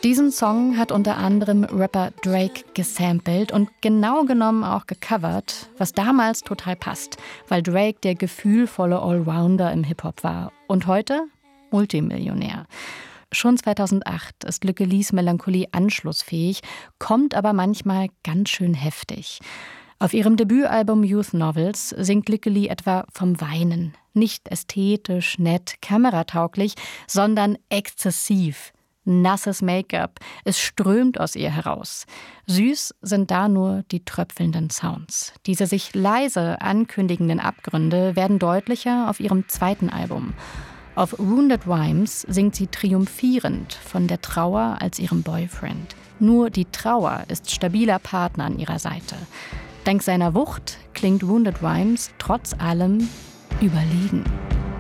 Diesen Song hat unter anderem Rapper Drake gesampelt und genau genommen auch gecovert, was damals total passt, weil Drake der gefühlvolle Allrounder im Hip-Hop war. Und heute Multimillionär. Schon 2008 ist Lykke Lis Melancholie anschlussfähig, kommt aber manchmal ganz schön heftig. Auf ihrem Debütalbum Youth Novels singt Lykke Li etwa vom Weinen. Nicht ästhetisch, nett, kameratauglich, sondern exzessiv. Nasses Make-up, es strömt aus ihr heraus. Süß sind da nur die tröpfelnden Sounds. Diese sich leise ankündigenden Abgründe werden deutlicher auf ihrem zweiten Album. Auf Wounded Rhymes singt sie triumphierend von der Trauer als ihrem Boyfriend. Nur die Trauer ist stabiler Partner an ihrer Seite. Dank seiner Wucht klingt Wounded Rhymes trotz allem überlegen.